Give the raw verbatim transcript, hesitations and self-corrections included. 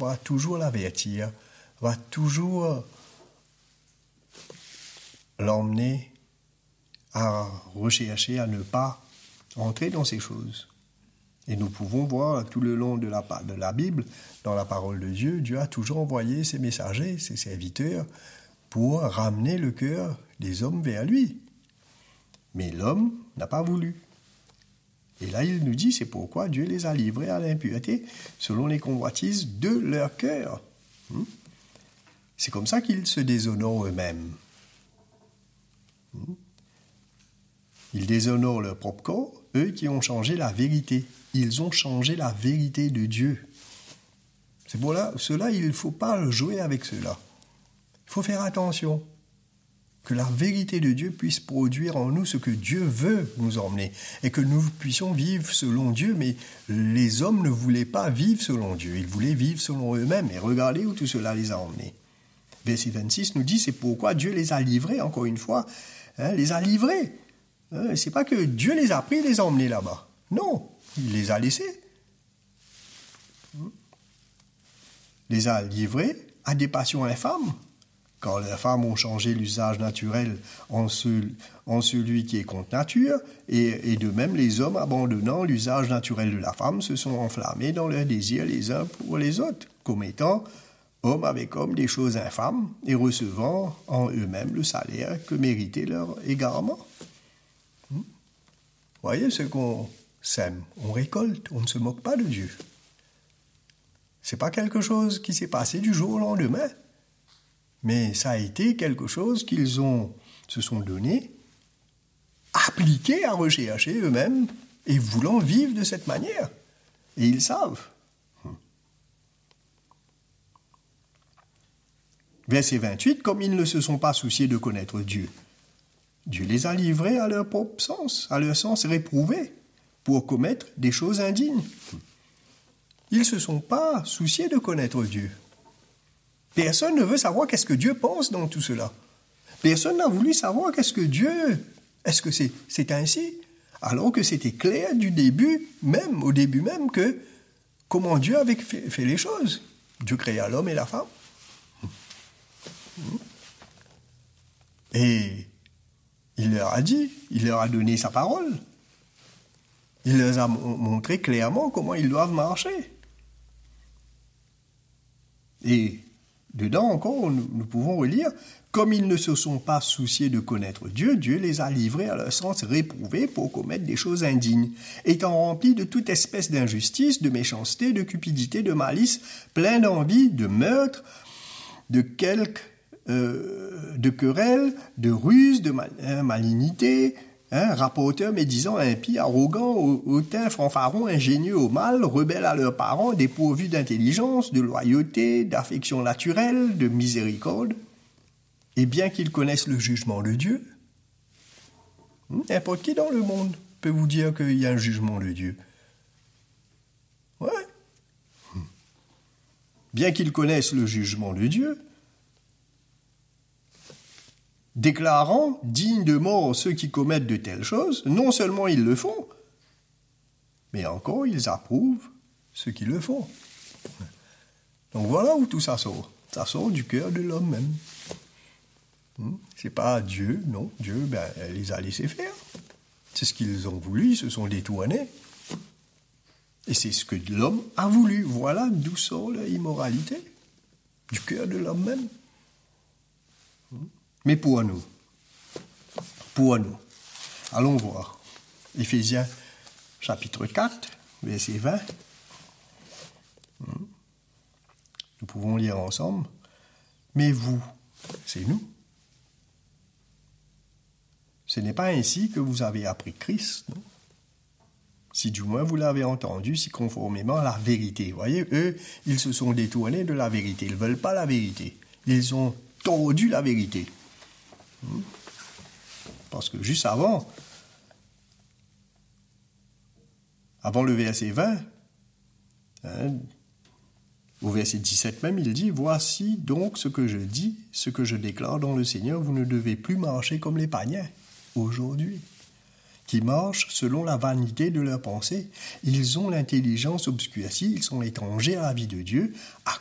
va toujours l'avertir, va toujours l'emmener à rechercher, à ne pas entrer dans ces choses. Et nous pouvons voir tout le long de la, de la Bible, dans la parole de Dieu, Dieu a toujours envoyé ses messagers, ses serviteurs, pour ramener le cœur des hommes vers lui. Mais l'homme n'a pas voulu. Et là, il nous dit, c'est pourquoi Dieu les a livrés à l'impureté selon les convoitises de leur cœur. C'est comme ça qu'ils se déshonorent eux-mêmes. Ils déshonorent leur propre corps, eux qui ont changé la vérité. Ils ont changé la vérité de Dieu. C'est pour là, cela, il ne faut pas jouer avec cela. Il faut faire attention. Que la vérité de Dieu puisse produire en nous ce que Dieu veut nous emmener. Et que nous puissions vivre selon Dieu, mais les hommes ne voulaient pas vivre selon Dieu. Ils voulaient vivre selon eux-mêmes. Et regardez où tout cela les a emmenés. Verset vingt-six nous dit, c'est pourquoi Dieu les a livrés, encore une fois, hein, les a livrés. Hein, c'est pas que Dieu les a pris et les a emmenés là-bas. Non, il les a laissés. Les a livrés à des passions infâmes. Quand les femmes ont changé l'usage naturel en, ce, en celui qui est contre nature, et, et de même les hommes abandonnant l'usage naturel de la femme se sont enflammés dans leurs désirs les uns pour les autres, commettant homme avec homme des choses infâmes et recevant en eux-mêmes le salaire que méritait leur égarement. Vous voyez ce qu'on sème, on récolte, on ne se moque pas de Dieu. C'est pas quelque chose qui s'est passé du jour au lendemain. Mais ça a été quelque chose qu'ils ont, se sont donné, appliqué à rechercher eux-mêmes et voulant vivre de cette manière. Et ils savent. Verset vingt-huit, comme ils ne se sont pas souciés de connaître Dieu, Dieu les a livrés à leur propre sens, à leur sens réprouvé, pour commettre des choses indignes. Ils ne se sont pas souciés de connaître Dieu. Personne ne veut savoir qu'est-ce que Dieu pense dans tout cela. Personne n'a voulu savoir qu'est-ce que Dieu... Est-ce que c'est, c'est ainsi? Alors que c'était clair du début, même au début même, que comment Dieu avait fait, fait les choses. Dieu créa l'homme et la femme. Et il leur a dit, il leur a donné sa parole. Il leur a montré clairement comment ils doivent marcher. Et dedans encore, nous, nous pouvons relire, comme ils ne se sont pas souciés de connaître Dieu, Dieu les a livrés à leur sens réprouvé pour commettre des choses indignes, étant remplis de toute espèce d'injustice, de méchanceté, de cupidité, de malice, plein d'envie, de meurtre, de quelques, euh, de querelles, de ruses, de mal, hein, malignité, hein, rapporteurs, médisants, impies, arrogants, hautains, fanfarons, ingénieux au mal, rebelles à leurs parents, dépourvus d'intelligence, de loyauté, d'affection naturelle, de miséricorde. Et bien qu'ils connaissent le jugement de Dieu, n'importe qui dans le monde peut vous dire qu'il y a un jugement de Dieu. Ouais. Bien qu'ils connaissent le jugement de Dieu, déclarant dignes de mort ceux qui commettent de telles choses, non seulement ils le font, mais encore ils approuvent ceux qui le font. Donc voilà où tout ça sort. Ça sort du cœur de l'homme même. C'est pas Dieu, non. Dieu, ben, elle les a laissés faire. C'est ce qu'ils ont voulu, ils se sont détournés. Et c'est ce que l'homme a voulu. Voilà d'où sort l'immoralité. Du cœur de l'homme même. Mais pour nous, pour nous, allons voir. Éphésiens chapitre quatre, verset vingt. Nous pouvons lire ensemble. Mais vous, c'est nous. Ce n'est pas ainsi que vous avez appris Christ, non? Si du moins vous l'avez entendu, si conformément à la vérité. Vous voyez, eux, ils se sont détournés de la vérité. Ils ne veulent pas la vérité. Ils ont tordu la vérité. Parce que juste avant, avant le verset vingt, hein, au verset dix-sept même, il dit « Voici donc ce que je dis, ce que je déclare dans le Seigneur, vous ne devez plus marcher comme les païens aujourd'hui, qui marchent selon la vanité de leurs pensées. Ils ont l'intelligence obscurcie, ils sont étrangers à la vie de Dieu, à